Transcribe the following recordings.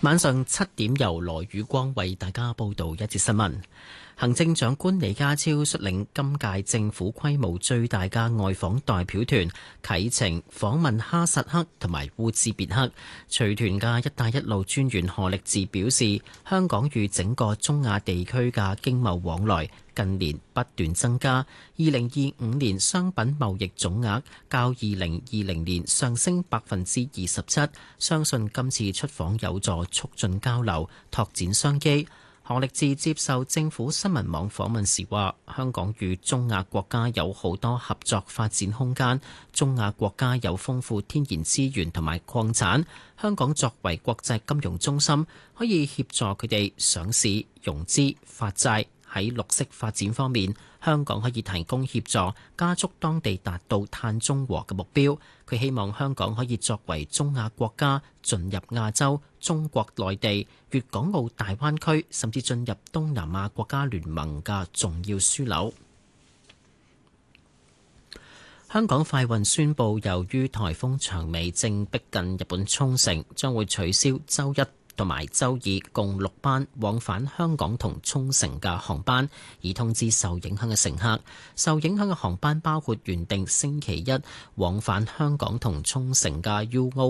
晚上7點由羅宇光為大家報道一節新聞。行政長官李家超率領今屆政府規模最大嘅外訪代表團啟程訪問哈薩克同埋烏茲別克。隨團嘅「一帶一路」專員何力智表示，香港與整個中亞地區嘅經貿往來近年不斷增加，2025年商品貿易總額較2020年上升27%，相信今次出訪有助促進交流、拓展商機。何力智接受政府新聞網訪問時話，香港與中亞國家有好多合作發展空間，中亞國家有豐富天然資源同埋礦產，香港作為國際金融中心，可以協助佢哋上市、融資、發債。喺綠色發展方面，香港可以提供協助，加速當地達到碳中和嘅目標。佢希望香港可以作為中亞國家進入亞洲、中國內地、粵港澳大灣區，甚至進入東南亞國家聯盟嘅重要樞紐。香港快運宣布，由於颱風長尾正逼近日本沖繩，將會取消周一同埋周二共6班往返香港同沖繩嘅航班，以通知受影響嘅乘客。受影響嘅航班包括原定星期一往返香港同沖繩嘅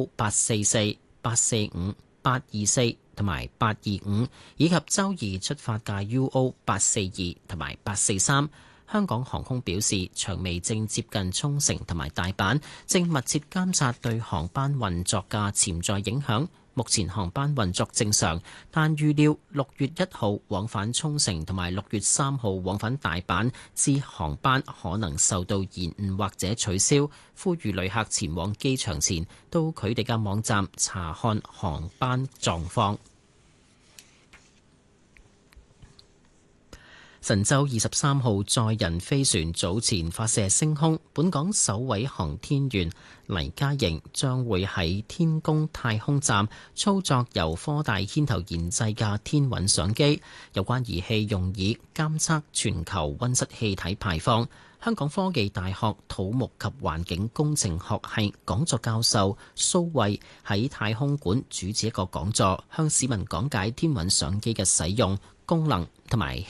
UO844、845、824同埋825，以及周二出發嘅 UO842同埋843。香港航空表示，長尾正接近沖繩同埋大阪，正密切監察對航班運作嘅潛在影響。目前航班運作正常，但預料6月1號往返沖繩同埋6月3號往返大阪之航班可能受到延誤或者取消。呼籲旅客前往機場前，到佢哋嘅網站查看航班狀況。神舟23號載人飛船早前發射升空，本港首位航天員黎嘉瑩將會喺天宮太空站操作由科大牽頭研製嘅天韻相機，有關儀器用以監測全球溫室氣體排放。香港科技大學土木及環境工程學系講座教授蘇慧喺太空館主持一個講座，向市民講解天韻相機嘅使用功能同埋